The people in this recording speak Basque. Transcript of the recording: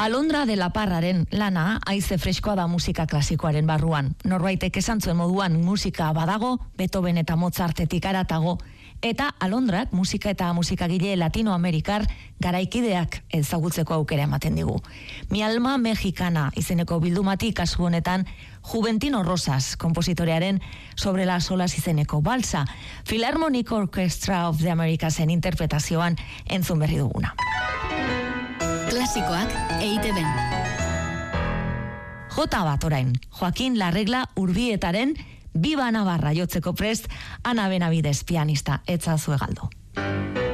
Alondra de la Parraren lana haize freskoa da musika klasikoaren barruan. Norbaitek esan zuen moduan musika badago, Beethoven eta Mozartetik haratago, eta Alondrak musika eta musikagile latinoamerikar garaikideak ezagutzeko aukera ematen digu. Mi alma mexicana izeneko bildumatik kasu honetan Juventino Rosas kompositorearen Sobre las olas izeneko balsa, Philharmonic Orchestra of the Americasen interpretazioan entzun berri duguna. Klasikoak EITB-n. Jota bat orain, Joaquin Larregla Urbietaren Biba Navarra jotzeko prest, Ana Benavides pianista, etzazue galdu.